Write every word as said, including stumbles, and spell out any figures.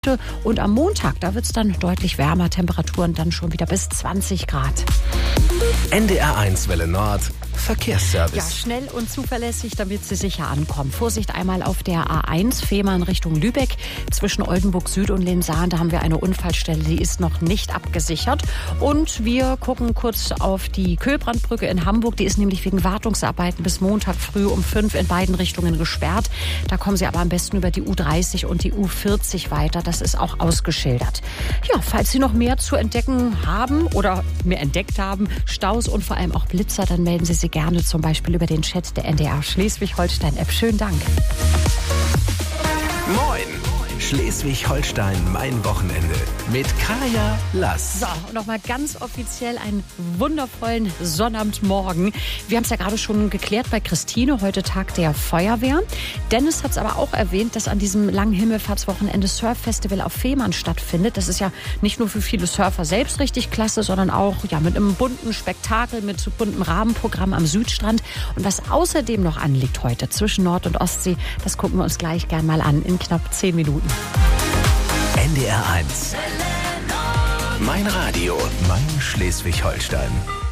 Und am Montag, da wird es dann deutlich wärmer, Temperaturen dann schon wieder bis zwanzig Grad. N D R eins Welle Nord, Verkehrsservice. Ja, schnell und zuverlässig, damit Sie sicher ankommen. Vorsicht einmal auf der A eins, Fehmarn Richtung Lübeck. Zwischen Oldenburg Süd und Lensahn, da haben wir eine Unfallstelle, die ist noch nicht abgesichert. Und wir gucken kurz auf die Köhlbrandbrücke in Hamburg. Die ist nämlich wegen Wartungsarbeiten bis Montag früh um fünf in beiden Richtungen gesperrt. Da kommen Sie aber am besten über die U dreißig und die U vierzig weiter. Das ist auch ausgeschildert. Ja, falls Sie noch mehr zu entdecken haben oder mehr entdeckt haben, Staus und vor allem auch Blitzer, dann melden Sie sich gerne zum Beispiel über den Chat der N D R Schleswig-Holstein-App. Schönen Dank. Moin! Schleswig-Holstein, mein Wochenende mit Kaya Lass. So, und nochmal ganz offiziell einen wundervollen Sonnabendmorgen. Wir haben es ja gerade schon geklärt bei Christine, heute Tag der Feuerwehr. Dennis hat es aber auch erwähnt, dass an diesem langen Himmelfahrtswochenende Surf-Festival auf Fehmarn stattfindet. Das ist ja nicht nur für viele Surfer selbst richtig klasse, sondern auch ja, mit einem bunten Spektakel, mit so buntem Rahmenprogramm am Südstrand. Und was außerdem noch anliegt heute zwischen Nord- und Ostsee, das gucken wir uns gleich gern mal an in knapp zehn Minuten. N D R eins. Mein Radio, mein Schleswig-Holstein.